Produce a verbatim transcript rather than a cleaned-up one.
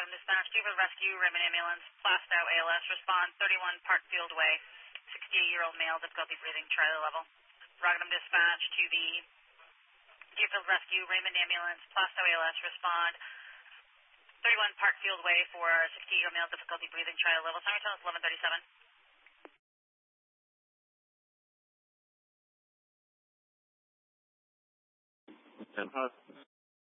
Rockland Dispatch, Deerfield Rescue, Raymond Ambulance, Plastow, A L S, respond thirty-one Parkfield Way, sixty-eight-year-old male, difficulty breathing, tri level. Rockland Dispatch to the Deerfield Rescue, Raymond Ambulance, Plastow, A L S, respond thirty-one Parkfield Way for sixty-eight-year-old male, difficulty breathing, tri level. Summary tell us eleven thirty-seven. And